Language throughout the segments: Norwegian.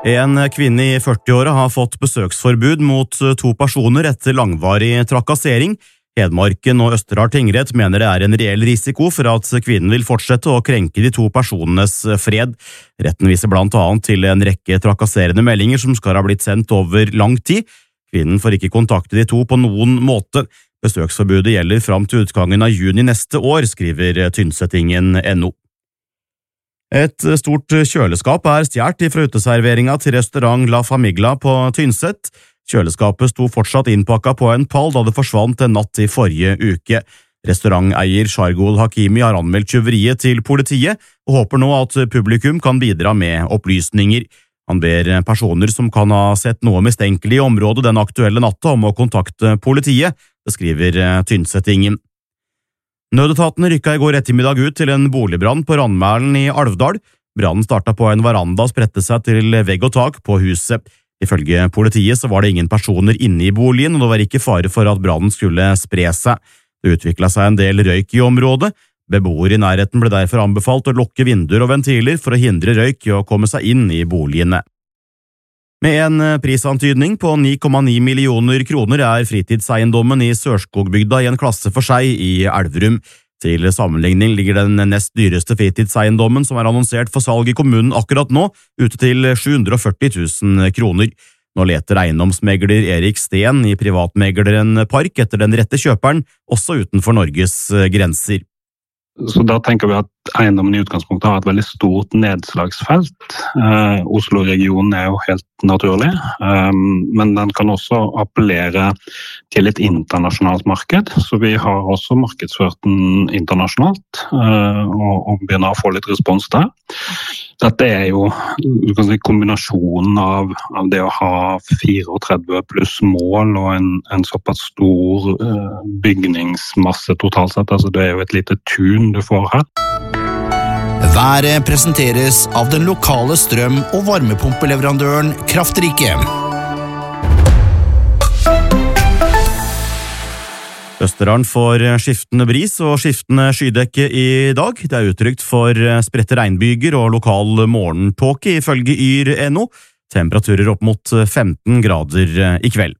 En kvinne i 40-åra har fått besøksforbud mot 2 personer etter langvarig trakassering. Hedmarken og Østerdal tingrett mener det er en reell risiko for at kvinnen vil fortsette å krenke de 2 personenes fred. Retten viser blant annet til en rekke trakasserende meldinger som skal ha blitt sendt over lang tid. Kvinnen får ikke kontakte de 2 på noen måte. Besøksforbudet gjelder fram til utgangen av juni neste år, skriver Tynsettingen.no. Et stort kjøleskap er stjert fra uteserveringa til restaurant La Famiglia på Tynset. Kjøleskapet sto fortsatt innpakket på en pall da det forsvant en natt i forrige uke. Restauranteier Shargul Hakimi har anmeldt tyveriet til politiet og håper nå at publikum kan bidra med opplysninger. Han ber personer som kan ha sett noe mistenkelig i området den aktuelle natta om å kontakte politiet, det skriver Tynsettingen. Nødetatene rykket i går ettermiddag ut til en boligbrann på Randmælen i Alvdal. Brannen startet på en veranda og spredte seg til vegg og tak på huset. Ifølge politiet så var det ingen personer inne i boligen, og det var ikke fare for at brannen skulle spre seg. Det utviklet seg en del røyk i området. Beboere i nærheten ble derfor anbefalt å lukke vinduer og ventiler for å hindre røyk i å komme seg inn i boligene. Med en prisantydning på 9,9 millioner kroner er fritidseiendommen i Sørskogbygda i en klasse for seg i Elverum. Til sammenligning ligger den nest dyreste fritidseiendommen som er annonsert for salg i kommunen akkurat nå, ute til 740 000 kroner. Nå leter eiendomsmegler Erik Steen i privatmegleren Park etter den rette kjøperen, også utenfor Norges grenser. Så da tenker vi at eiendommen i utgangspunktet har et veldig stort nedslagsfelt. Oslo-regionen er jo helt naturlig, men den kan også appellere til et internasjonalt marked, så vi har også markedsført den internasjonalt og begynner å få litt respons der. Dette er jo kombinasjonen av det å ha 34 pluss mål og en såpass stor bygningsmasse totalt sett, altså det er jo et lite tun du får her. Været presenteres av den lokale strøm- og varmepumpeleverandøren Kraftrike. Østerdalen får skiftende bris og skiftende skydekke i dag. Det er utrygt for spredte regnbyger og lokal morgentåke ifølge Yr.no. Temperaturer opp mot 15 grader i kveld.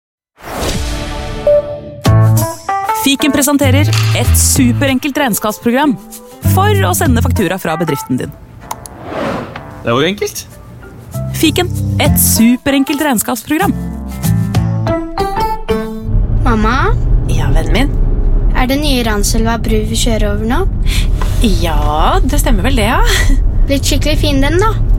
Fiken presenterer et superenkelt regnskapsprogram for å sende faktura fra bedriften din. Det var jo enkelt. Fiken, et superenkelt regnskapsprogram. Mamma? Ja, vennen min. Er det nye Ranselva bru vi kjører over nå? Ja, det stemmer vel det, ja. Blitt skikkelig fin den da.